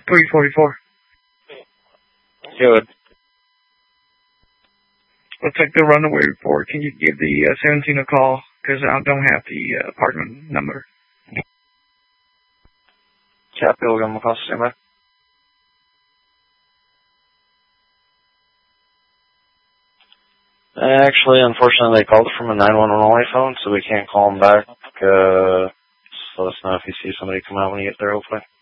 344. Good. Looks like the runaway report. Can you give the 17 a call? Because I don't have the apartment number. Copy, we'll give them a call. Stand by. Actually, unfortunately, they called it from a 911 only phone, so we can't call them back. Just let us know if you see somebody come out when you get there, hopefully.